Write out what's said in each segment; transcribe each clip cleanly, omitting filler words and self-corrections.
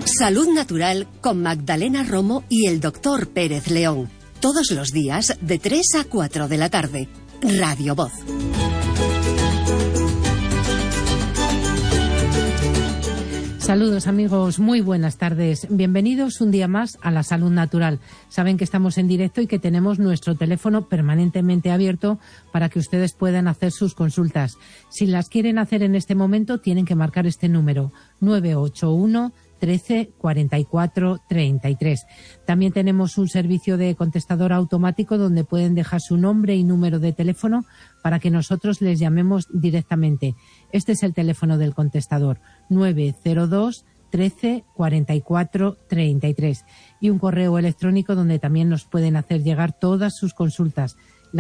Salud Natural con Magdalena Romo y el Dr. Pérez León. Todos los días de 3 a 4 de la tarde. Radio Voz. Saludos amigos, muy buenas tardes. Bienvenidos un día más a la Salud Natural. Saben que estamos en directo y que tenemos nuestro teléfono permanentemente abierto para que ustedes puedan hacer sus consultas. Si las quieren hacer en este momento, tienen que marcar este número, 981 13 44 33. También tenemos un servicio de contestador automático donde pueden dejar su nombre y número de teléfono para que nosotros les llamemos directamente. Este es el teléfono del contestador, 902 13 44 33. Y un correo electrónico donde también nos pueden hacer llegar todas sus consultas,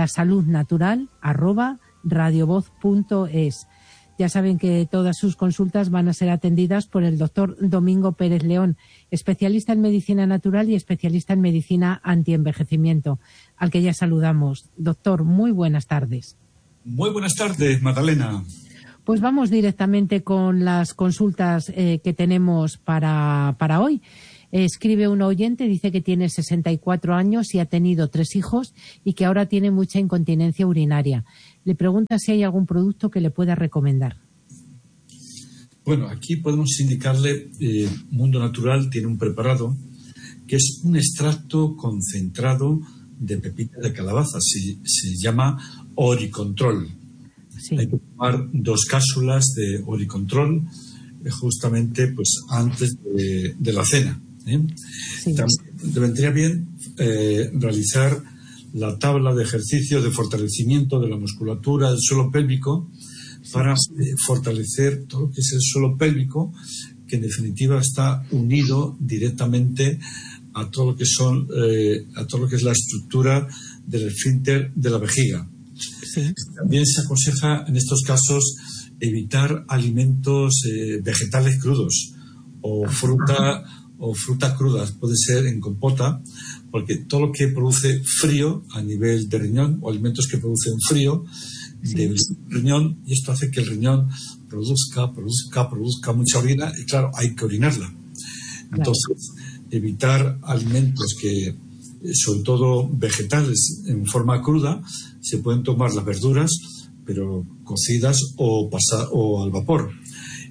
lasaludnatural@radiovoz.es. Ya saben que todas sus consultas van a ser atendidas por el doctor Domingo Pérez León, especialista en medicina natural y especialista en medicina antienvejecimiento, al que ya saludamos. Doctor, muy buenas tardes. Muy buenas tardes, Magdalena. Pues vamos directamente con las consultas que tenemos para hoy. Escribe un oyente, dice que tiene 64 años y ha tenido 3 hijos y que ahora tiene mucha incontinencia urinaria. Le pregunta si hay algún producto que le pueda recomendar. Bueno, aquí podemos indicarle, Mundo Natural tiene un preparado que es un extracto concentrado de pepita de calabaza. Se llama Oricontrol. Sí. Hay que tomar 2 cápsulas de Oricontrol justamente pues antes de la cena. Sí. También te vendría bien realizar la tabla de ejercicio de fortalecimiento de la musculatura del suelo pélvico para fortalecer todo lo que es el suelo pélvico, que en definitiva está unido directamente a todo lo que son a todo lo que es la estructura del esfínter de la vejiga. Sí. También se aconseja en estos casos evitar alimentos vegetales crudos o fruta crudas, puede ser en compota, porque todo lo que produce frío a nivel de riñón o alimentos que producen frío del riñón, y esto hace que el riñón produzca mucha orina y claro, hay que orinarla. Entonces, evitar alimentos que, sobre todo vegetales en forma cruda, se pueden tomar las verduras, pero cocidas o al vapor.